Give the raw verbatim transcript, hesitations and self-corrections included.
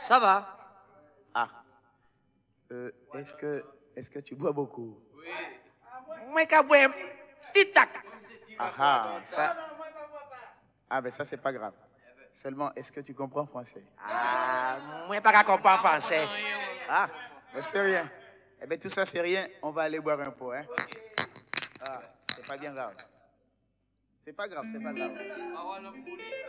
ça va. Ah. Euh, est-ce que, est-ce que tu bois beaucoup? Oui. Moi, je bois un petit tac. Ah ah, ça. Ah, ben ça, c'est pas grave. Seulement, est-ce que tu comprends français? Ah, moi, je ne comprends pas français. Ah, ben c'est rien. Eh bien, tout ça, c'est rien. On va aller boire un pot, hein? Ah, c'est pas bien grave. C'est pas grave, c'est pas grave.